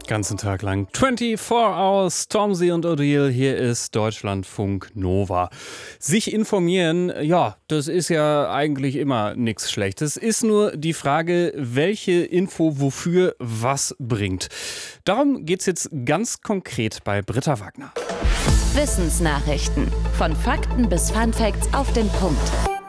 Ganzen Tag lang. 24 Hours, Stormzy und Odile, hier ist Deutschlandfunk Nova. Sich informieren, ja, das ist ja eigentlich immer nichts Schlechtes. Ist nur die Frage, welche Info wofür was bringt. Darum geht's jetzt ganz konkret bei Britta Wagner. Wissensnachrichten. Von Fakten bis Funfacts auf den Punkt.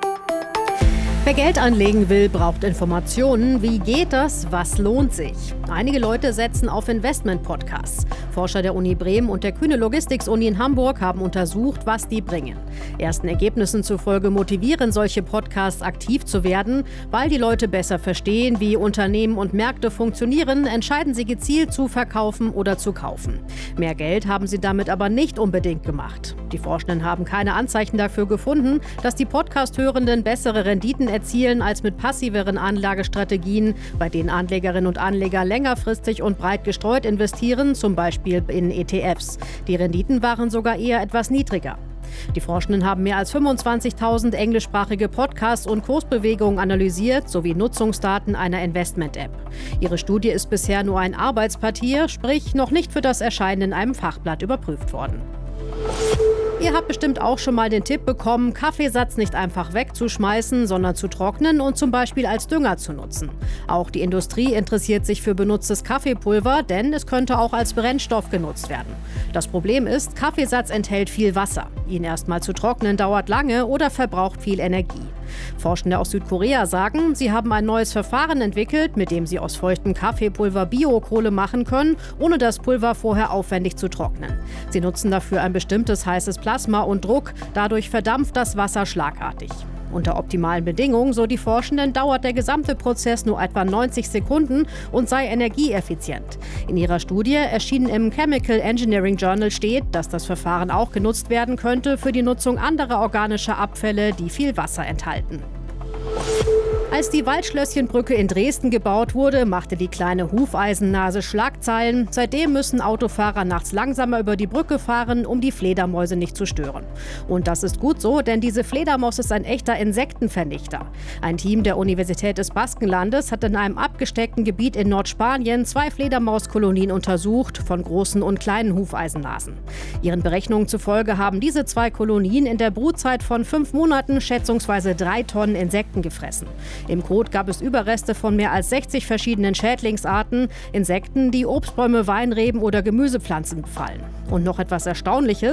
Wer Geld anlegen will, braucht Informationen. Wie geht das? Was lohnt sich? Einige Leute setzen auf Investment-Podcasts. Forscher der Uni Bremen und der Kühne Logistics-Uni in Hamburg haben untersucht, was die bringen. Ersten Ergebnissen zufolge motivieren solche Podcasts, aktiv zu werden. Weil die Leute besser verstehen, wie Unternehmen und Märkte funktionieren, entscheiden sie gezielt zu verkaufen oder zu kaufen. Mehr Geld haben sie damit aber nicht unbedingt gemacht. Die Forschenden haben keine Anzeichen dafür gefunden, dass die Podcast-Hörenden bessere Renditen erzielen als mit passiveren Anlagestrategien, bei denen Anlegerinnen und Anleger längerfristig und breit gestreut investieren, zum Beispiel in ETFs. Die Renditen waren sogar eher etwas niedriger. Die Forschenden haben mehr als 25.000 englischsprachige Podcasts und Kursbewegungen analysiert, sowie Nutzungsdaten einer Investment-App. Ihre Studie ist bisher nur ein Arbeitspapier, sprich noch nicht für das Erscheinen in einem Fachblatt überprüft worden. Ihr habt bestimmt auch schon mal den Tipp bekommen, Kaffeesatz nicht einfach wegzuschmeißen, sondern zu trocknen und zum Beispiel als Dünger zu nutzen. Auch die Industrie interessiert sich für benutztes Kaffeepulver, denn es könnte auch als Brennstoff genutzt werden. Das Problem ist, Kaffeesatz enthält viel Wasser. Ihn erstmal zu trocknen dauert lange oder verbraucht viel Energie. Forschende aus Südkorea sagen, sie haben ein neues Verfahren entwickelt, mit dem sie aus feuchtem Kaffeepulver Biokohle machen können, ohne das Pulver vorher aufwendig zu trocknen. Sie nutzen dafür ein bestimmtes heißes Plasma und Druck, dadurch verdampft das Wasser schlagartig. Unter optimalen Bedingungen, so die Forschenden, dauert der gesamte Prozess nur etwa 90 Sekunden und sei energieeffizient. In ihrer Studie, erschienen im Chemical Engineering Journal, steht, dass das Verfahren auch genutzt werden könnte für die Nutzung anderer organischer Abfälle, die viel Wasser enthalten. Als die Waldschlösschenbrücke in Dresden gebaut wurde, machte die kleine Hufeisennase Schlagzeilen. Seitdem müssen Autofahrer nachts langsamer über die Brücke fahren, um die Fledermäuse nicht zu stören. Und das ist gut so, denn diese Fledermaus ist ein echter Insektenvernichter. Ein Team der Universität des Baskenlandes hat in einem abgesteckten Gebiet in Nordspanien 2 Fledermauskolonien untersucht, von großen und kleinen Hufeisennasen. Ihren Berechnungen zufolge haben diese 2 Kolonien in der Brutzeit von 5 Monaten schätzungsweise 3 Tonnen Insekten gefressen. Im Kot gab es Überreste von mehr als 60 verschiedenen Schädlingsarten, Insekten, die Obstbäume, Weinreben oder Gemüsepflanzen befallen. Und noch etwas Erstaunliches: